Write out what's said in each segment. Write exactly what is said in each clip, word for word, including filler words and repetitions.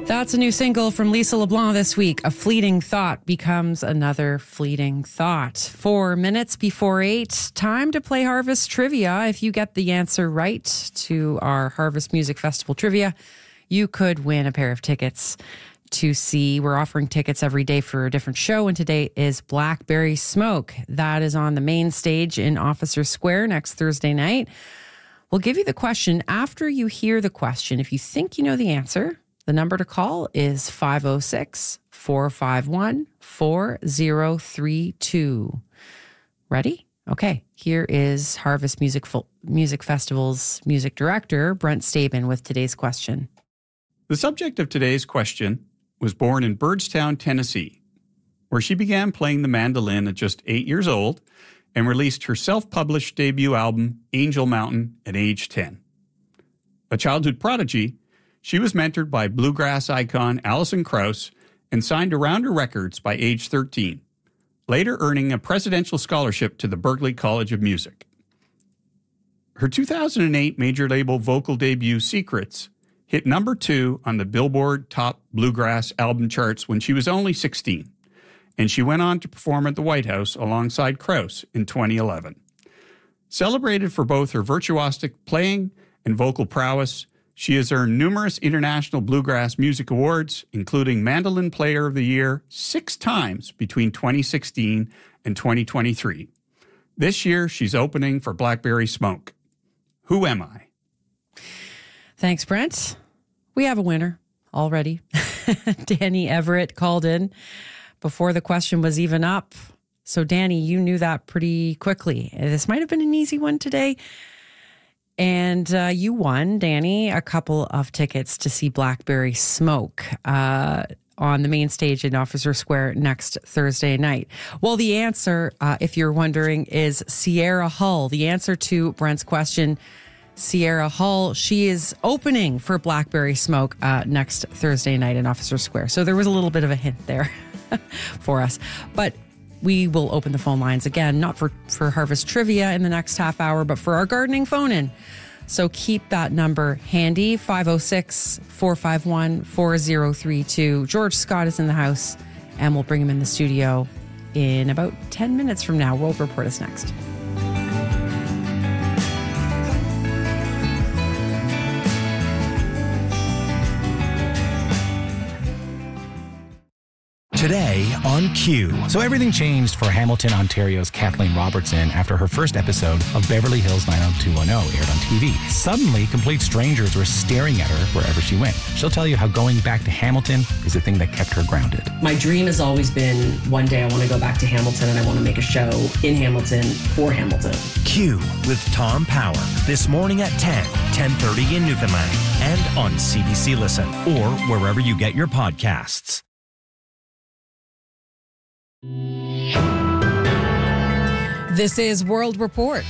That's a new single from Lisa LeBlanc this week. A fleeting thought becomes another fleeting thought. Four minutes before eight, time to play Harvest Trivia. If you get the answer right to our Harvest Music Festival trivia, you could win a pair of tickets to see. We're offering tickets every day for a different show, and today is Blackberry Smoke. That is on the main stage in Officer Square next Thursday night. We'll give you the question after you hear the question. If you think you know the answer, the number to call is five oh six, four five one, four oh three two. Ready? Okay, here is Harvest Music Music Festival's music director, Brent Stabin, with today's question. The subject of today's question was born in Byrdstown, Tennessee, where she began playing the mandolin at just eight years old and released her self-published debut album, Angel Mountain, at age ten. A childhood prodigy, she was mentored by bluegrass icon Alison Krauss and signed to Rounder Records by age thirteen, later earning a presidential scholarship to the Berklee College of Music. Her two thousand eight major label vocal debut, Secrets, hit number two on the Billboard Top Bluegrass album charts when she was only sixteen, and she went on to perform at the White House alongside Krauss in twenty eleven. Celebrated for both her virtuosic playing and vocal prowess, she has earned numerous international bluegrass music awards, including Mandolin Player of the Year six times between twenty sixteen and twenty twenty-three. This year, she's opening for Blackberry Smoke. Who am I? Thanks, Brent. We have a winner already. Danny Everett called in before the question was even up. So, Danny, you knew that pretty quickly. This might have been an easy one today. And uh, you won, Danny, a couple of tickets to see Blackberry Smoke uh, on the main stage in Officer Square next Thursday night. Well, the answer, uh, if you're wondering, is Sierra Hull. The answer to Brent's question, Sierra Hull, she is opening for Blackberry Smoke uh, next Thursday night in Officer Square. So there was a little bit of a hint there for us. But we will open the phone lines again, not for, for Harvest Trivia in the next half hour, but for our gardening phone-in. So keep that number handy, five oh six, four five one, four oh three two. George Scott is in the house, and we'll bring him in the studio in about ten minutes from now. World Report is next. Today on Q. So everything changed for Hamilton, Ontario's Kathleen Robertson after her first episode of Beverly Hills nine oh two one oh aired on T V. Suddenly, complete strangers were staring at her wherever she went. She'll tell you how going back to Hamilton is the thing that kept her grounded. My dream has always been one day I want to go back to Hamilton and I want to make a show in Hamilton for Hamilton. Q with Tom Power this morning at ten, ten thirty in Newfoundland and on C B C Listen or wherever you get your podcasts. This is World Report.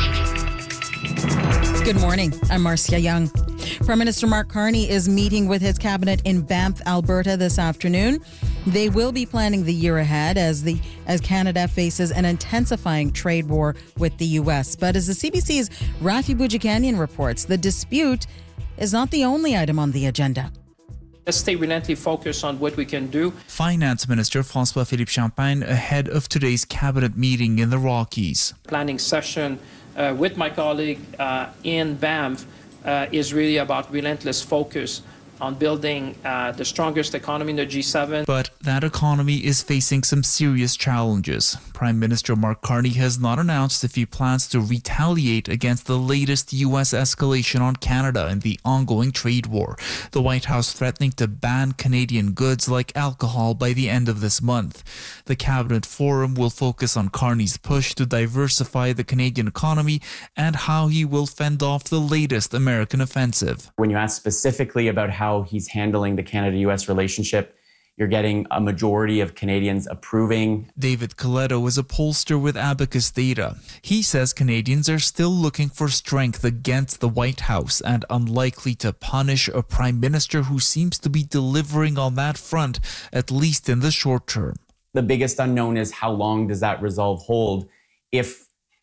Good morning. I'm Marcia Young. Prime Minister Mark Carney is meeting with his cabinet in Banff, Alberta this afternoon. They will be planning the year ahead as the as Canada faces an intensifying trade war with the U S. But as the C B C's Rafi Boudjikanian reports, the dispute is not the only item on the agenda. Let's stay relentlessly focused on what we can do. Finance Minister François-Philippe Champagne ahead of today's cabinet meeting in the Rockies. Planning session uh, with my colleague uh, in Banff uh, is really about relentless focus on building uh, the strongest economy in the G seven. But that economy is facing some serious challenges. Prime Minister Mark Carney has not announced if he plans to retaliate against the latest U S escalation on Canada and the ongoing trade war. The White House threatening to ban Canadian goods like alcohol by the end of this month. The Cabinet Forum will focus on Carney's push to diversify the Canadian economy and how he will fend off the latest American offensive. When you ask specifically about how how he's handling the Canada-U S relationship, you're getting a majority of Canadians approving. David Coletto is a pollster with Abacus Data. He says Canadians are still looking for strength against the White House and unlikely to punish a prime minister who seems to be delivering on that front, at least in the short term. The biggest unknown is how long does that resolve hold if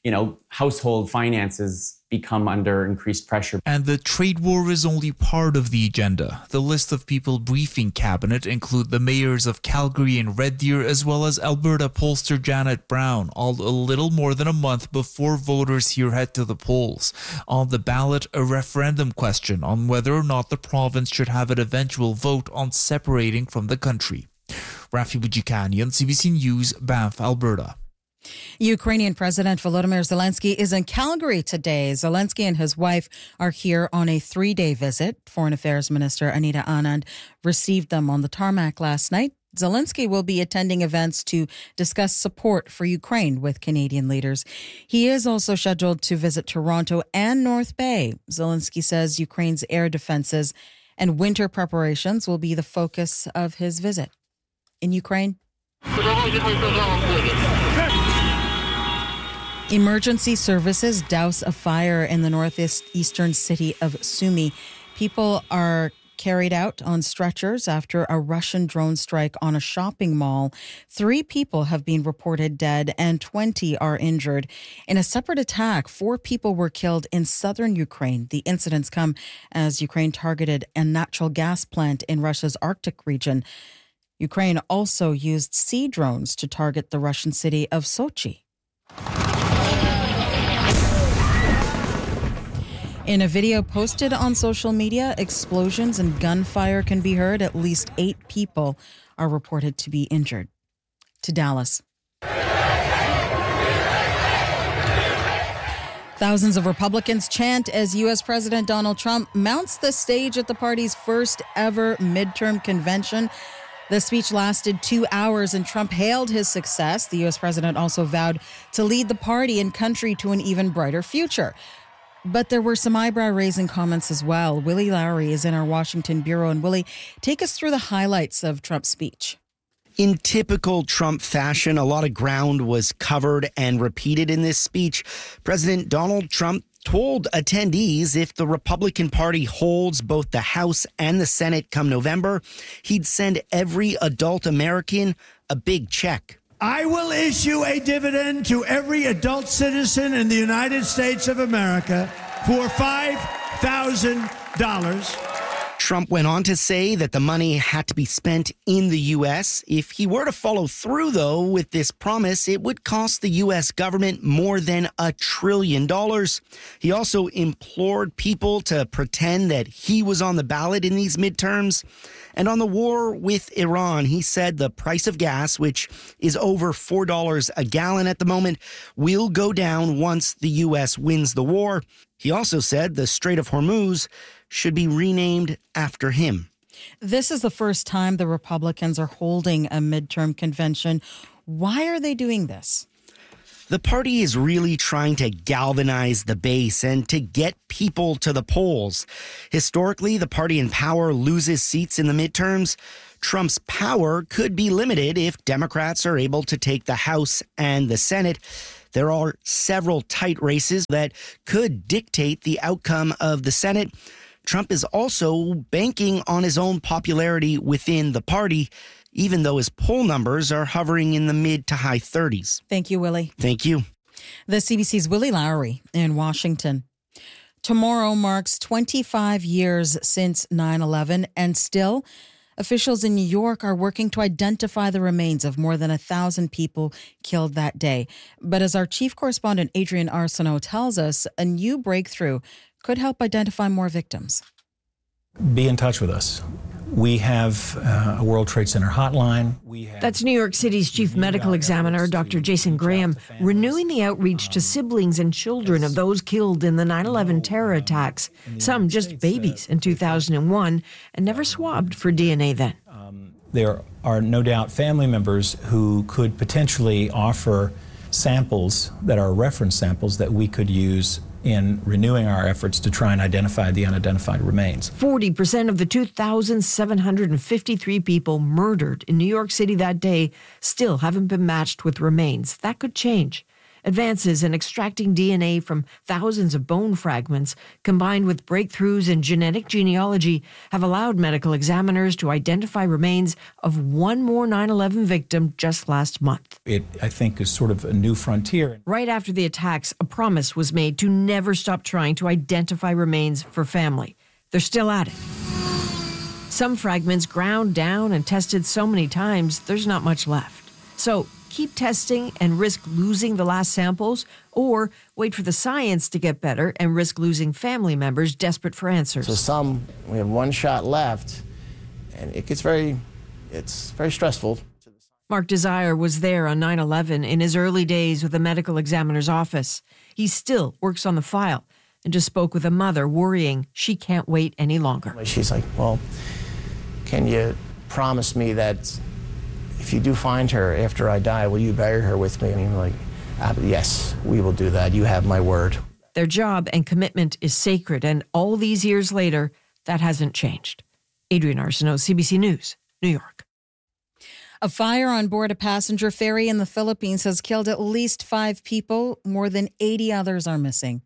you know, household finances become under increased pressure. And the trade war is only part of the agenda. The list of people briefing cabinet include the mayors of Calgary and Red Deer, as well as Alberta pollster Janet Brown, all a little more than a month before voters here head to the polls. On the ballot, a referendum question on whether or not the province should have an eventual vote on separating from the country. Rafi Bujikanian, C B C News, Banff, Alberta. Ukrainian President Volodymyr Zelensky is in Calgary today. Zelensky and his wife are here on a three-day visit. Foreign Affairs Minister Anita Anand received them on the tarmac last night. Zelensky will be attending events to discuss support for Ukraine with Canadian leaders. He is also scheduled to visit Toronto and North Bay. Zelensky says Ukraine's air defenses and winter preparations will be the focus of his visit. In Ukraine, emergency services douse a fire in the northeastern city of Sumy. People are carried out on stretchers after a Russian drone strike on a shopping mall. Three people have been reported dead and twenty are injured. In a separate attack, four people were killed in southern Ukraine. The incidents come as Ukraine targeted a natural gas plant in Russia's Arctic region. Ukraine also used sea drones to target the Russian city of Sochi. In a video posted on social media, explosions and gunfire can be heard. At least eight people are reported to be injured. To Dallas. Thousands of Republicans chant as U S President Donald Trump mounts the stage at the party's first ever midterm convention. The speech lasted two hours and Trump hailed his success. The U S president also vowed to lead the party and country to an even brighter future. But there were some eyebrow-raising comments as well. Willie Lowry is in our Washington bureau. And Willie, take us through the highlights of Trump's speech. In typical Trump fashion, a lot of ground was covered and repeated in this speech. President Donald Trump told attendees if the Republican Party holds both the House and the Senate come November, he'd send every adult American a big check. I will issue a dividend to every adult citizen in the United States of America for five thousand dollars. Trump went on to say that the money had to be spent in the U S. If he were to follow through, though, with this promise, it would cost the U S government more than a trillion dollars. He also implored people to pretend that he was on the ballot in these midterms. And on the war with Iran, he said the price of gas, which is over four dollars a gallon at the moment, will go down once the U S wins the war. He also said the Strait of Hormuz should be renamed after him. This is the first time the Republicans are holding a midterm convention. Why are they doing this? The party is really trying to galvanize the base and to get people to the polls. Historically, the party in power loses seats in the midterms. Trump's power could be limited if Democrats are able to take the House and the Senate. There are several tight races that could dictate the outcome of the Senate. Trump is also banking on his own popularity within the party, even though his poll numbers are hovering in the mid to high thirties. Thank you, Willie. Thank you. The C B C's Willie Lowry in Washington. Tomorrow marks twenty-five years since nine eleven, and still, officials in New York are working to identify the remains of more than a thousand people killed that day. But as our chief correspondent Adrian Arsenault tells us, a new breakthrough could help identify more victims. Be in touch with us. We have uh, a World Trade Center hotline. We have That's New York City's chief medical examiner, Doctor Jason Graham, renewing the outreach to siblings and children of those killed in the nine eleven terror attacks, some just babies in two thousand one, and never swabbed for D N A then. Um, there are no doubt family members who could potentially offer samples that are reference samples that we could use in renewing our efforts to try and identify the unidentified remains. forty percent of the two thousand seven hundred fifty-three people murdered in New York City that day still haven't been matched with remains. That could change. Advances in extracting D N A from thousands of bone fragments, combined with breakthroughs in genetic genealogy, have allowed medical examiners to identify remains of one more nine eleven victim just last month. It, I think, is sort of a new frontier. Right after the attacks, a promise was made to never stop trying to identify remains for family. They're still at it. Some fragments ground down and tested so many times, there's not much left. So keep testing and risk losing the last samples, or wait for the science to get better and risk losing family members desperate for answers. So some, we have one shot left, and it gets very, it's very stressful. Mark Desire was there on nine eleven in his early days with the medical examiner's office. He still works on the file and just spoke with a mother worrying she can't wait any longer. She's like, well, can you promise me that if you do find her after I die, will you bury her with me? And I'm like, ah, yes, we will do that. You have my word. Their job and commitment is sacred, and all these years later, that hasn't changed. Adrienne Arsenault, C B C News, New York. A fire on board a passenger ferry in the Philippines has killed at least five people. More than eighty others are missing.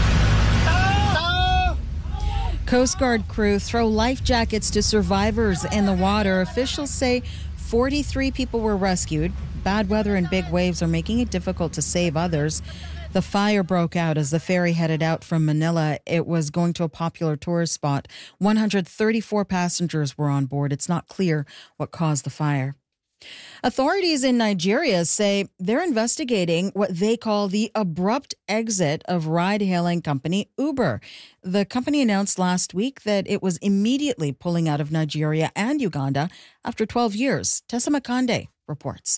Coast Guard crew throw life jackets to survivors in the water. Officials say forty-three people were rescued. Bad weather and big waves are making it difficult to save others. The fire broke out as the ferry headed out from Manila. It was going to a popular tourist spot. one hundred thirty-four passengers were on board. It's not clear what caused the fire. Authorities in Nigeria say they're investigating what they call the abrupt exit of ride-hailing company Uber. The company announced last week that it was immediately pulling out of Nigeria and Uganda after twelve years. Tessa Makande reports.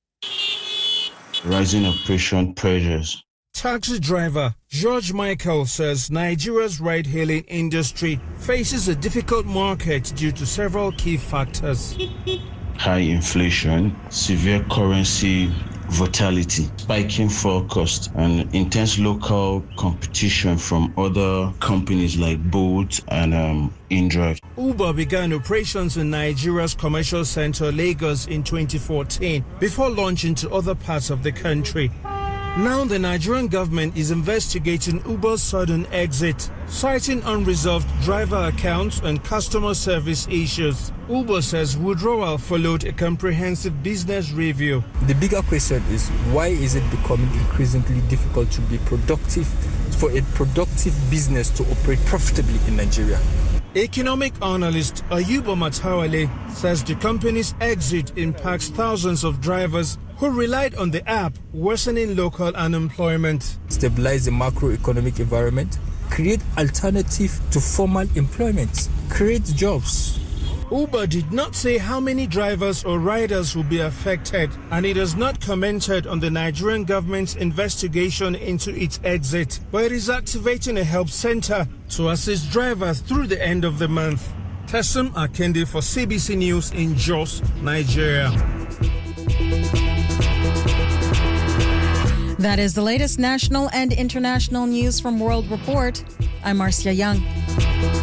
Rising operation pressures. Taxi driver George Michael says Nigeria's ride-hailing industry faces a difficult market due to several key factors. High inflation, severe currency volatility, spiking fuel costs, and intense local competition from other companies like Bolt and um, InDrive. Uber began operations in Nigeria's commercial center, Lagos, in twenty fourteen, before launching to other parts of the country. Now the Nigerian government is investigating Uber's sudden exit, citing unresolved driver accounts and customer service issues. Uber says withdrawal followed a comprehensive business review. The bigger question is, why is it becoming increasingly difficult to be productive, for a productive business to operate profitably in Nigeria? Economic analyst Ayuba Matawale says the company's exit impacts thousands of drivers who relied on the app, worsening local unemployment. Stabilize the macroeconomic environment, create alternative to formal employment, create jobs. Uber did not say how many drivers or riders will be affected, and it has not commented on the Nigerian government's investigation into its exit, but it is activating a help center to assist drivers through the end of the month. Tessim Akende for C B C News in Jos, Nigeria. That is the latest national and international news from World Report. I'm Marcia Young.